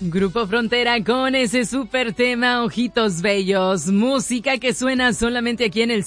Grupo Frontera con ese super tema Ojitos Bellos, música que suena solamente aquí en el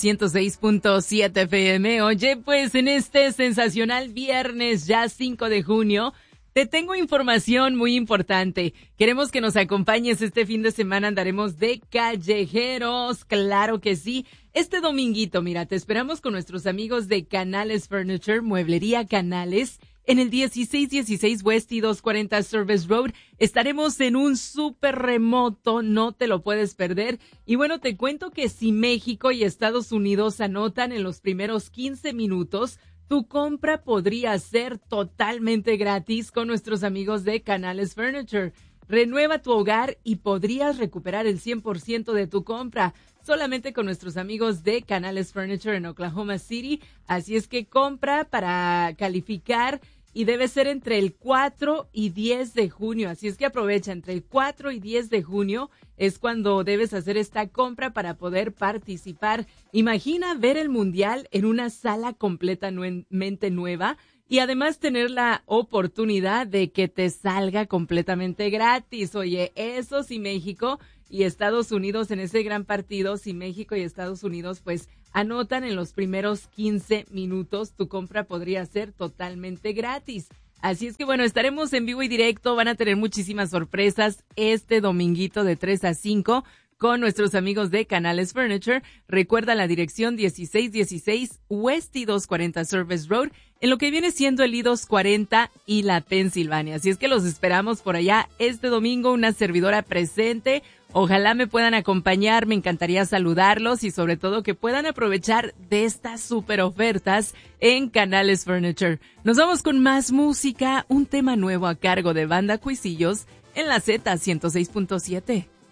106.7 FM. Oye, pues en este sensacional viernes ya 5 de junio, te tengo información muy importante. Queremos que nos acompañes este fin de semana, andaremos de callejeros, claro que sí. Este dominguito, mira, te esperamos con nuestros amigos de Canales Furniture, Mueblería Canales. En el 1616 West y 240 Service Road estaremos en un súper remoto, no te lo puedes perder. Y bueno, te cuento que si México y Estados Unidos anotan en los primeros 15 minutos, tu compra podría ser totalmente gratis con nuestros amigos de Canales Furniture. Renueva tu hogar y podrías recuperar el 100% de tu compra solamente con nuestros amigos de Canales Furniture en Oklahoma City. Así es que compra para calificar y debe ser entre el 4 y 10 de junio. Así es que aprovecha, entre el 4 y 10 de junio es cuando debes hacer esta compra para poder participar. Imagina ver el Mundial en una sala completamente nueva y además tener la oportunidad de que te salga completamente gratis. Oye, eso sí, México y Estados Unidos en ese gran partido, si México y Estados Unidos pues anotan en los primeros 15 minutos, tu compra podría ser totalmente gratis. Así es que bueno, estaremos en vivo y directo, van a tener muchísimas sorpresas este dominguito de 3 a 5 con nuestros amigos de Canales Furniture. Recuerda la dirección 1616 West y 240 Service Road, en lo que viene siendo el I-240 y la Pensilvania. Así es que los esperamos por allá este domingo, una servidora presente. Ojalá me puedan acompañar, me encantaría saludarlos y sobre todo que puedan aprovechar de estas super ofertas en Canales Furniture. Nos vamos con más música, un tema nuevo a cargo de Banda Cuisillos en la Z 106.7.